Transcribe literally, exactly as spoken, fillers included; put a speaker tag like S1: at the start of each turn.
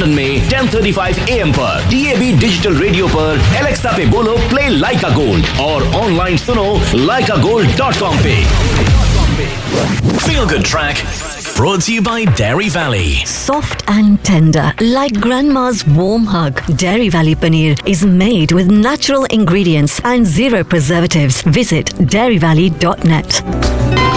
S1: London में ten thirty five A M पर, D A B digital radio पर, Alexa पे बोलो प्ले लाइका गोल्ड और ऑनलाइन सुनो लाइका गोल्ड डॉट कॉम पे। Feel Good Track brought to you by Dairy Valley.
S2: Soft and tender, like grandma's warm hug. Dairy Valley paneer is made with natural ingredients and zero preservatives. Visit dairy valley dot net.